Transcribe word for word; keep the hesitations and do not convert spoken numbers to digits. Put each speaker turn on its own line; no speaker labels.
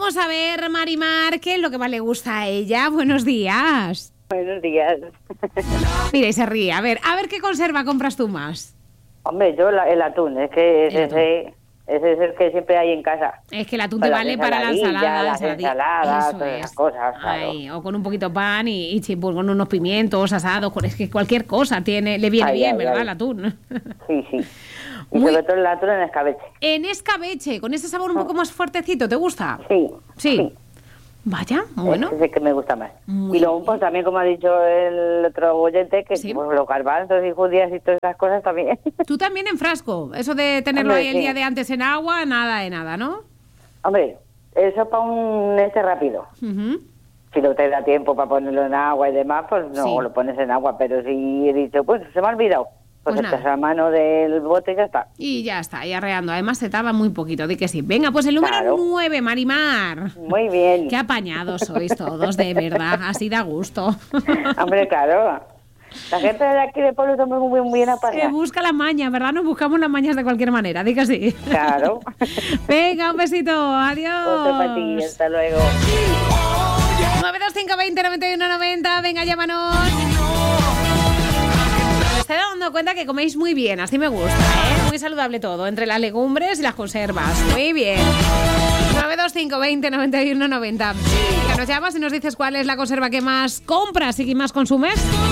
Vamos a ver, Marimar, ¿qué es lo que más le gusta a ella? Buenos días.
Buenos días.
Mira, y se ríe. A ver, a ver qué conserva compras tú más.
Hombre, yo la, el atún, es que ese, ese, ese es el que siempre hay en casa.
Es que el atún te vale para la ensalada.
Las ensaladas,
Eso
todas
es.
esas cosas, claro.
Ay, o con un poquito de pan y, y sí, pues con unos pimientos asados, con, es que cualquier cosa tiene, le viene
Ay,
bien,
ay,
¿verdad?
ay.
El atún.
Sí, sí. Y
Muy-
sobre todo el atún en escabeche.
En escabeche, con ese sabor un poco más fuertecito, ¿te gusta?
Sí.
Sí. Vaya, bueno.
Ese es el que me gusta más.
Muy
y luego, pues también, como ha dicho el otro oyente, que
Sí.
pues, los garbanzos y judías y todas esas cosas también.
Tú también en frasco, eso de tenerlo
Hombre,
ahí el
sí.
día de antes en agua, nada de nada, ¿no?
Hombre, eso para un este rápido.
Ujú.
Si no te da tiempo para ponerlo en agua y demás, pues no
Sí.
lo pones en agua. Pero si he dicho, pues se me ha olvidado, pues,
Pues
echas
nada.
a mano del bote y ya está.
Y ya está, y arreando. Además se tarda muy poquito, di que sí. Venga, pues el número
Claro.
nueve, Marimar.
Muy bien.
Qué apañados sois todos, de verdad. Así da gusto.
Hombre, claro. La gente de aquí de pueblo está muy, muy, muy bien
Se
apañada.
busca la maña, ¿verdad? Nos buscamos las mañas de cualquier manera, di que sí.
Claro.
Venga, un besito. Adiós.
Otro para ti, hasta luego.
nueve dos cinco veinte noventa y uno noventa. Venga, llámanos. Me estoy dando cuenta que coméis muy bien, así me gusta, ¿eh? Muy saludable todo, entre las legumbres y las conservas. Muy bien. nueve dos cinco veinte noventa y uno noventa. Que nos llamas y nos dices cuál es la conserva que más compras y que más consumes.